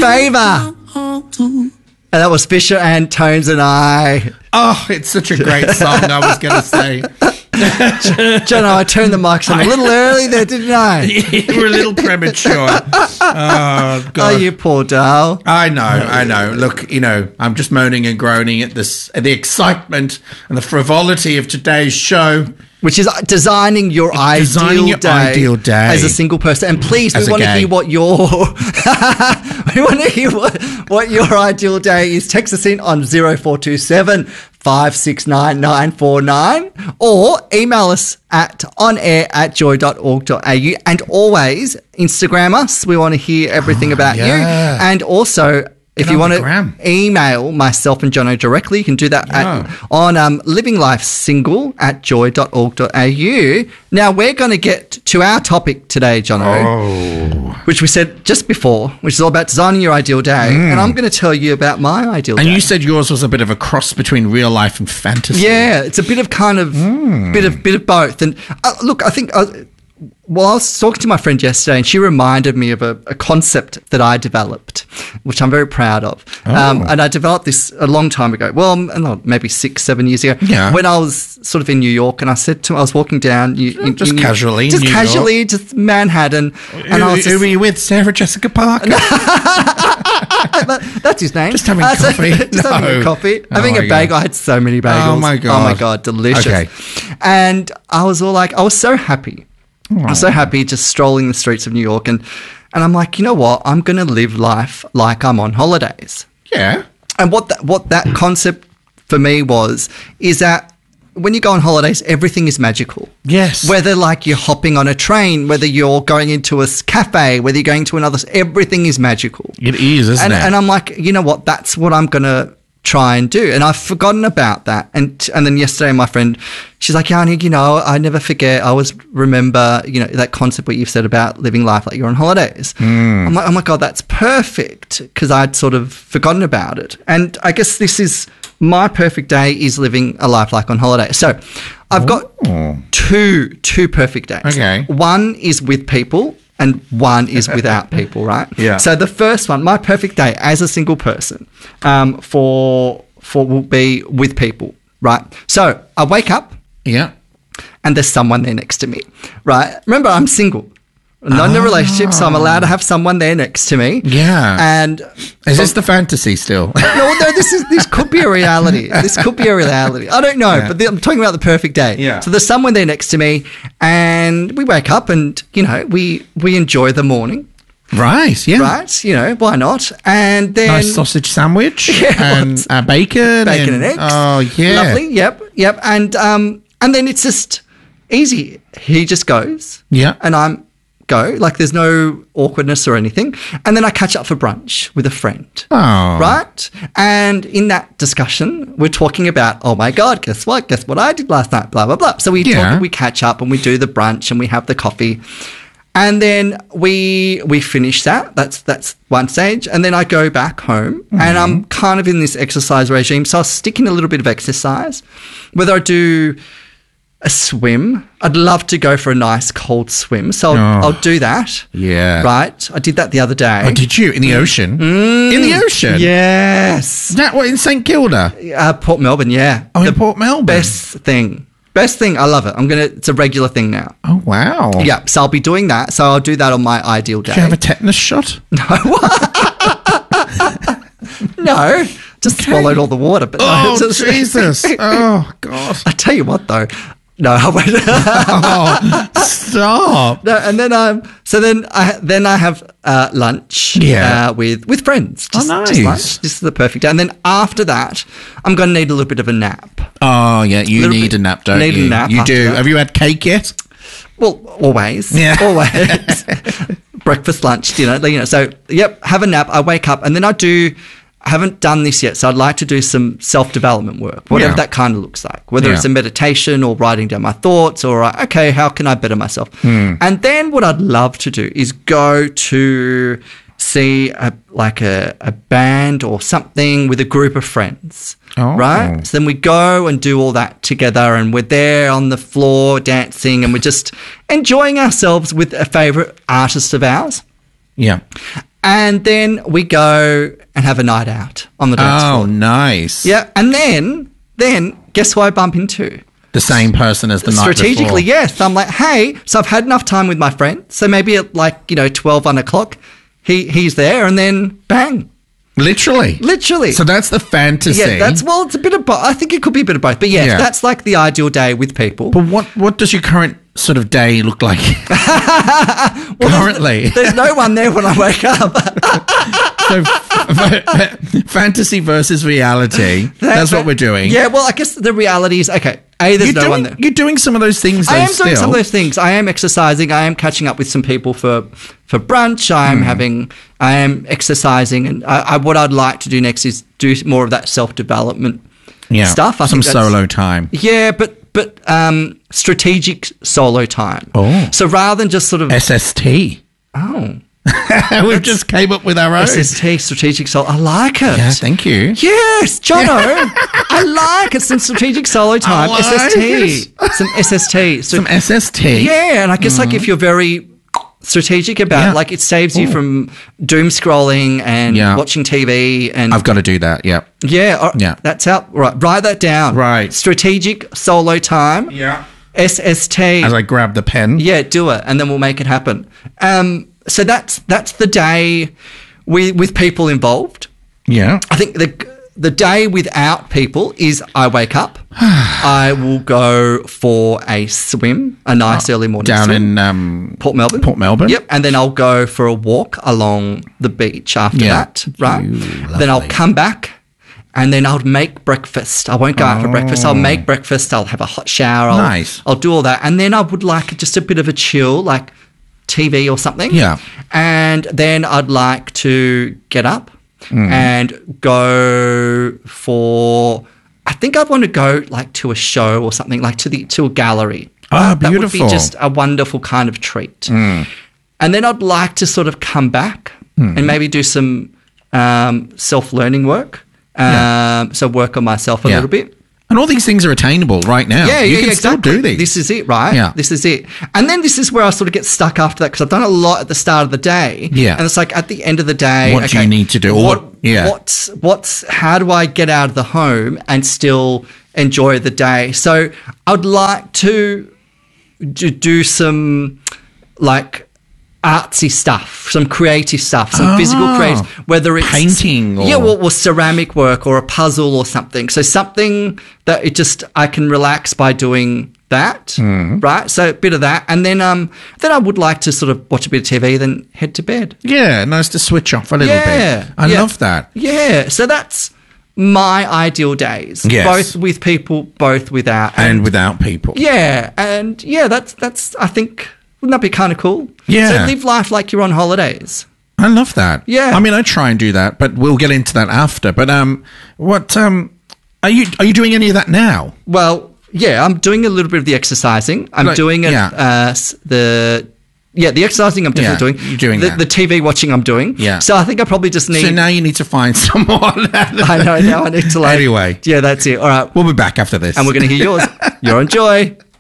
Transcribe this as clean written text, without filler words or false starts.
favour. And that was Fisher and Tones and I. Oh, it's such a great song, I was going to say. Jono, I turned the mics on a little early there, didn't I? You were a little premature. Oh, God. Oh, you poor doll. I know. Look, I'm just moaning and groaning at the excitement and the frivolity of today's show. Which is designing your ideal day as a single person. And please, we want to hear what your what your ideal day is. Text us in on 0427 569 949 or email us at onair@joy.org.au, and always Instagram us. We want to hear everything about you. And also, if you want to email myself and Jono directly, you can do that on livinglifesingle@joy.org.au. Now, we're going to get to our topic today, Jono, which we said just before, which is all about designing your ideal day. And I'm going to tell you about my ideal day. And you said yours was a bit of a cross between real life and fantasy. Yeah, it's a bit of kind of bit of both. And look, I think... Well, I was talking to my friend yesterday, and she reminded me of a concept that I developed, which I'm very proud of. And I developed this a long time ago. Well, maybe 6-7 years ago. Yeah. When I was sort of in New York, and I said to him, I was walking down, casually, just Manhattan. And who were you with? Sarah Jessica Parker. That's his name. Just having coffee. Having a coffee. Having a bagel. I had so many bagels. Oh my god, delicious. Okay. And I was all like, I was so happy. I was so happy just strolling the streets of New York, and I'm like, you know what? I'm going to live life like I'm on holidays. Yeah. And what that concept for me is that when you go on holidays, everything is magical. Yes. Whether like you're hopping on a train, whether you're going into a cafe, whether you're going to another, everything is magical. It is, isn't it? And I'm like, you know what? That's what I'm going to try and do. And I've forgotten about that. And then yesterday, my friend, she's like, Yanni, I never forget. I always remember, that concept what you've said about living life like you're on holidays. I'm like, oh my God, that's perfect, because I'd sort of forgotten about it. And I guess this is my perfect day, is living a life like on holiday. So I've got two perfect days. Okay. One is with people, and one is without people, right? Yeah. So the first one, my perfect day as a single person, for will be with people, right? So I wake up, and there's someone there next to me, right? Remember, I'm single, not in a relationship, so I'm allowed to have someone there next to me. Yeah. And is this the fantasy still? No, this could be a reality. This could be a reality. I don't know, but I'm talking about the perfect day. Yeah. So there's someone there next to me, and we wake up, and we enjoy the morning. Right, yeah. Right, why not? And then... Nice sausage sandwich and bacon. Bacon and eggs. Oh, yeah. Lovely, yep. And then it's just easy. He just goes. Yeah. And I'm go. Like, there's no awkwardness or anything. And then I catch up for brunch with a friend. Oh. Right? And in that discussion, we're talking about, oh, my God, guess what? Guess what I did last night? Blah, blah, blah. So we catch up and we do the brunch and we have the coffee. And then we finish that. That's one stage. And then I go back home and I'm kind of in this exercise regime. So I'll stick in a little bit of exercise. Whether I do a swim, I'd love to go for a nice cold swim. So I'll do that. Yeah. Right? I did that the other day. Oh, did you? In the ocean? In the ocean? Yes. Is that what, in St Kilda? Port Melbourne, yeah. Oh, in Port Melbourne? Best thing. I love it. It's a regular thing now. Oh, wow. Yeah, so I'll be doing that. So I'll do that on my ideal day. Do you have a tetanus shot? No. No. Just swallowed all the water. But Jesus. Oh, God. I tell you what, though. No, I won't. Stop. No, and then I have lunch with friends. Nice. Just lunch. This is the perfect day. And then after that, I'm going to need a little bit of a nap. Oh, yeah, you need a nap, don't you? Need a nap. You do. Have you had cake yet? Well, always. Yeah. Always. Breakfast, lunch, dinner. So, have a nap. I wake up and then I haven't done this yet, so I'd like to do some self-development work, whatever that kind of looks like, whether it's a meditation or writing down my thoughts or, okay, how can I better myself? And then what I'd love to do is go to see a band or something with a group of friends, right? So then we go and do all that together and we're there on the floor dancing and we're just enjoying ourselves with a favourite artist of ours. Yeah. And then we go and have a night out on the dance floor. Oh, nice. Yeah. And then guess who I bump into? The same person as the night before. Strategically, yes. I'm like, hey, so I've had enough time with my friend. So maybe at 12, 1 o'clock, he's there, and then bang. Literally. So that's the fantasy. Yeah, it's a bit of both. I think it could be a bit of both. But yes, that's like the ideal day with people. But what does your current sort of day look like currently? There's no one there when I wake up. So fantasy versus reality. That's what we're doing. Yeah, well, I guess the reality is, okay, there's no one there. You're doing some of those things, though, I am doing some of those things. I am exercising. I am catching up with some people for brunch. I am exercising. And what I'd like to do next is do more of that self-development stuff. I some solo time. Yeah, but strategic solo time. Oh. So rather than just sort of... SST. Oh. We've just came up with our own. SST, strategic solo. I like it. Yeah, thank you. Yes, Jono. I like it. Some strategic solo time. SST. Some SST. Some SST. Yeah, and I guess if you're very strategic about it, it saves you from doom scrolling and watching TV. And I've got to do that, Yeah, that's out. Right, write that down. Right. Strategic solo time. Yeah. SST. As I grab the pen. Yeah, do it, and then we'll make it happen. So that's the day with people involved. Yeah. I think the day without people is I wake up, I will go for a swim, a nice early morning swim. Down in Port Melbourne. Port Melbourne. Yep, and then I'll go for a walk along the beach after that, right? Then I'll come back. And then I'll make breakfast. I won't go out for breakfast. I'll make breakfast. I'll have a hot shower. Nice. I'll do all that. And then I would like just a bit of a chill, like TV or something. Yeah. And then I'd like to get up and go for... I think I'd want to go like to a show or something, like to a gallery. Ah, That beautiful. would be just a wonderful kind of treat. And then I'd like to sort of come back and maybe do some self-learning work. So work on myself a little bit. And all these things are attainable right now. You can still do these. This is it, right? Yeah. This is it. And then this is where I sort of get stuck after that because I've done a lot at the start of the day. Yeah. And it's like at the end of the day, what do you need to do? How do I get out of the home and still enjoy the day? So I'd like to do some like artsy stuff, some creative stuff, some physical creative, whether it's painting or ceramic work or a puzzle or something. So something that I can relax by doing that, right? So a bit of that, and then I would like to sort of watch a bit of TV, then head to bed. Yeah, nice to switch off a little bit. I love that. Yeah, so that's my ideal days. Yes. Both with people, both without, and without people. Yeah, and that's I think. Wouldn't that be kind of cool? Yeah. So live life like you're on holidays. I love that. Yeah. I mean, I try and do that, but we'll get into that after. But what are you doing any of that now? Well, yeah, I'm doing a little bit of the exercising. I'm doing it. The exercising I'm definitely doing. You're doing that. The TV watching I'm doing. Yeah. So I think I probably just need. So now you need to find someone. I know. Now I need to Anyway. Yeah, that's it. All right. We'll be back after this. And we're going to hear yours. You're on Joy.